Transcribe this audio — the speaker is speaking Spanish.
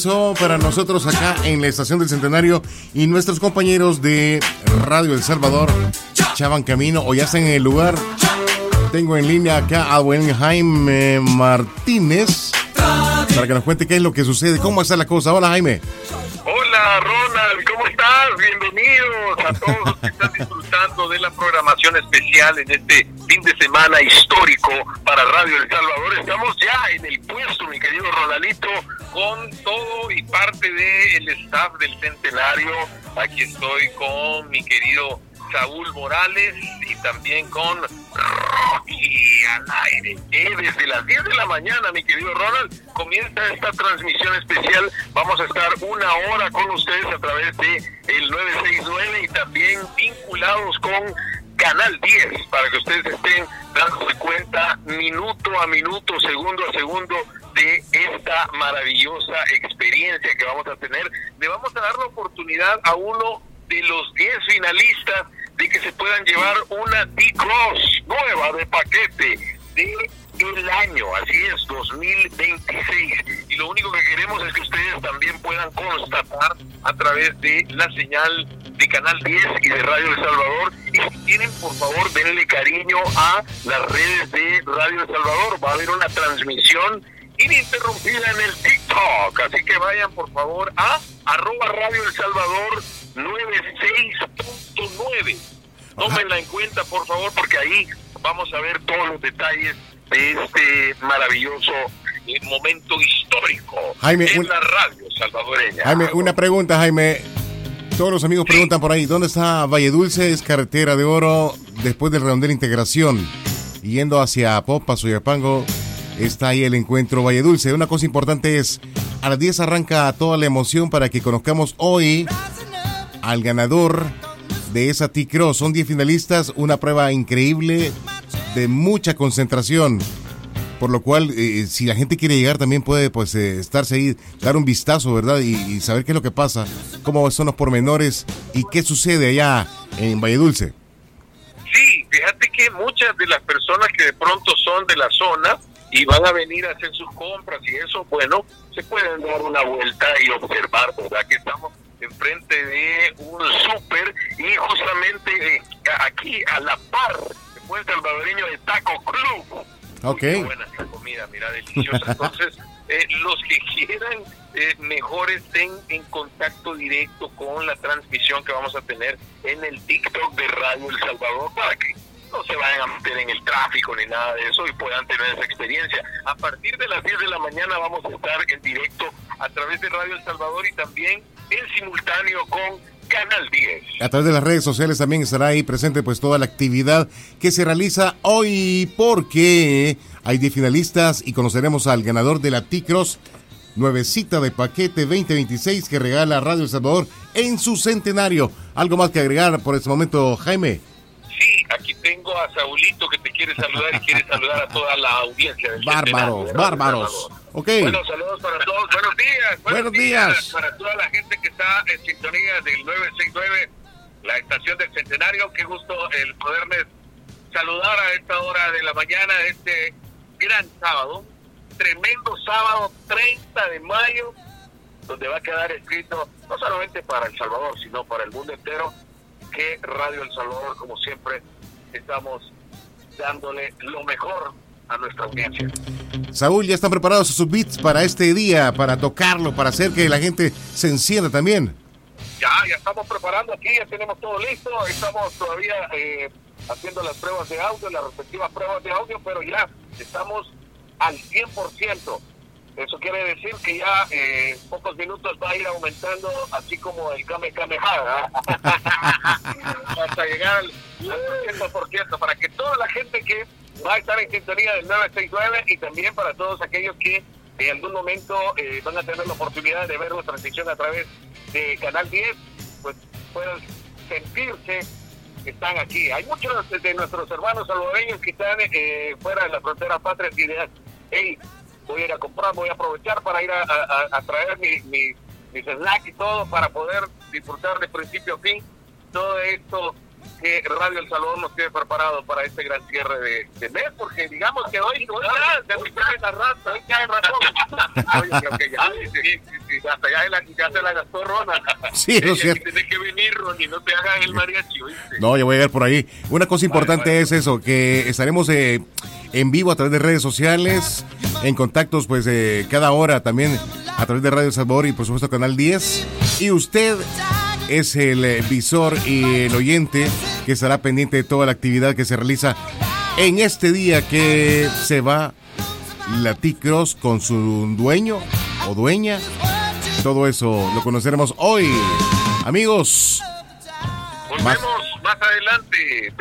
Para nosotros acá en la Estación del Centenario y nuestros compañeros de Radio El Salvador ya van camino o ya están en el lugar. Tengo en línea acá a buen Jaime Martínez para que nos cuente qué es lo que sucede, cómo está la cosa. Hola, Jaime. Hola, Ronald, ¿cómo estás? Bienvenidos a todos los que están disfrutando de la programación especial en este fin de semana histórico para Radio El Salvador. Estamos ya en el puesto, mi querido Ronaldito, con todo y parte del staff del Centenario. Aquí estoy con mi querido Saúl Morales y también con Rocky al aire. Desde las 10 de la mañana, mi querido Ronald, comienza esta transmisión especial. Vamos a estar una hora con ustedes a través de el 969 y también vinculados con Canal 10 para que ustedes estén dándose cuenta minuto a minuto, segundo a segundo de esta maravillosa experiencia que vamos a tener. Le vamos a dar la oportunidad a uno de los 10 finalistas de que se puedan llevar una T-Cross nueva de paquete de el año, así es, 2026. Y lo único que queremos es que ustedes también puedan constatar a través de la señal de Canal 10 y de Radio El Salvador. Y si quieren, por favor, denle cariño a las redes de Radio El Salvador. Va a haber una transmisión ininterrumpida en el TikTok, así que vayan por favor a @Radio El Salvador 96.9. Tómenla en cuenta, por favor, porque ahí vamos a ver todos los detalles de este maravilloso momento histórico, Jaime, en la radio salvadoreña. Jaime, una pregunta, Jaime. Todos los amigos preguntan por ahí, ¿dónde está Valledulce? Es Carretera de Oro, después del redondel Integración, yendo hacia Popa, Soyapango. Está ahí el encuentro Valledulce. Una cosa importante es, a las 10 arranca toda la emoción para que conozcamos hoy al ganador de esa T-Cross. Son 10 finalistas, una prueba increíble de mucha concentración. Por lo cual, si la gente quiere llegar también puede pues estarse ahí, dar un vistazo, ¿verdad? Y saber qué es lo que pasa, cómo son los pormenores y qué sucede allá en Valledulce. Sí, fíjate que muchas de las personas que de pronto son de la zona y van a venir a hacer sus compras y eso, bueno, se pueden dar una vuelta y observar, ¿verdad? Que estamos enfrente de un súper y justamente aquí a la par, el buen salvadoreño de Taco Club. Ok. Muy buena esta comida, mira, deliciosa. Entonces, los que quieran, mejor estén en contacto directo con la transmisión que vamos a tener en el TikTok de Radio El Salvador para que no se vayan a meter en el tráfico ni nada de eso y puedan tener esa experiencia. A partir de las 10 de la mañana vamos a estar en directo a través de Radio El Salvador y también en simultáneo con Canal 10. A través de las redes sociales también estará ahí presente pues toda la actividad que se realiza hoy, porque hay 10 finalistas y conoceremos al ganador de la T-Cross nuevecita de paquete 2026 que regala Radio El Salvador en su centenario. ¿Algo más que agregar por este momento, Jaime? Sí, aquí tengo a Saulito que te quiere saludar y quiere saludar a toda la audiencia del Bárbaros. Okay. Bueno, saludos para todos. Buenos días. Buenos días. Para toda la gente que está en sintonía del 969, la estación del Centenario. Qué gusto el poderles saludar a esta hora de la mañana de este gran sábado. Tremendo sábado, 30 de mayo, donde va a quedar escrito no solamente para El Salvador, sino para el mundo entero, que Radio El Salvador, como siempre, estamos dándole lo mejor a nuestra audiencia. Saúl, ¿ya están preparados sus beats para este día, para tocarlo, para hacer que la gente se encienda también? Ya estamos preparando aquí, ya tenemos todo listo, estamos todavía haciendo las pruebas de audio, las respectivas pruebas de audio, pero ya estamos al 100%. Eso quiere decir que ya en pocos minutos va a ir aumentando, así como el Kamehameha, hasta llegar al 100%, para que toda la gente que va a estar en sintonía del 969 y también para todos aquellos que en algún momento van a tener la oportunidad de ver la transmisión a través de Canal 10, pues puedan sentirse que están aquí. Hay muchos de nuestros hermanos salvadoreños que están fuera de la frontera patria y dirán, hey, voy a ir a comprar, voy a aprovechar para ir a traer mis snacks y todo para poder disfrutar de principio a fin todo esto que Radio El Salvador nos quede preparado para este gran cierre de mes, porque digamos que hoy ya cae la raza, hoy cae el ratón. Oye, creo que ya, hasta ya se la gastó Ronald. Sí, eso es cierto. Tienes que venir, Ronnie, no te hagas el mariachi, ¿oíste? No, ya voy a llegar por ahí. Una cosa importante es eso, que estaremos en vivo a través de redes sociales, en contactos pues cada hora también a través de Radio El Salvador y por supuesto Canal 10. Y usted es el visor y el oyente que estará pendiente de toda la actividad que se realiza en este día que se va la T-Cross con su dueño o dueña. Todo eso lo conoceremos hoy. Amigos, volvemos más adelante.